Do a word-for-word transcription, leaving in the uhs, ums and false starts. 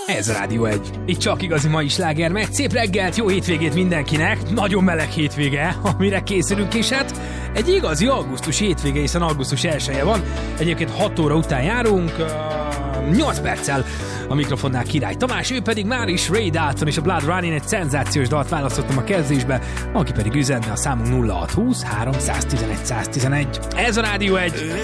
Ez a Rádió egy. Itt csak igazi mai sláger megy. Szép reggelt, jó hétvégét mindenkinek. Nagyon meleg hétvége, amire készülünk, és hát egy igazi augusztus hétvége, hiszen augusztus elsője van. Egyébként hat óra után járunk, uh, nyolc perccel a mikrofonnál Király Tamás, ő pedig már is Ray Dalton és a Blood Running, egy szenzációs dalt választottam a kezdésbe, aki pedig üzenne a számunk nulla hat húsz három tizenegy száz tizenegy. Ez a Rádió egy.